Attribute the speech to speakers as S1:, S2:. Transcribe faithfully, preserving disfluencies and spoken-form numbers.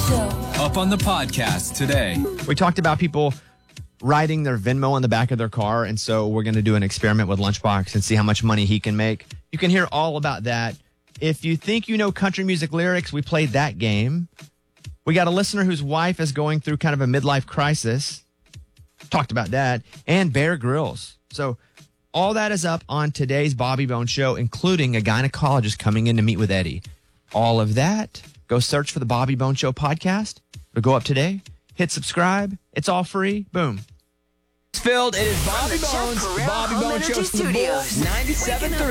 S1: Show.
S2: Up on the podcast today.
S3: We talked about people riding their Venmo on the back of their car, and so we're going to do an experiment with Lunchbox and see how much money he can make. You can hear all about that. If you think you know country music lyrics, we played that game. We got a listener whose wife is going through kind of a midlife crisis. Talked about that. And Bear Grylls. So all that is up on today's Bobby Bones Show, including a gynecologist coming in to meet with Eddie. All of that, go search for the Bobby Bones Show podcast. It'll go up today. Hit subscribe. It's all free. Boom. It's filled. It is Bobby Bones. Bobby Bones Show. ninety-seven point three.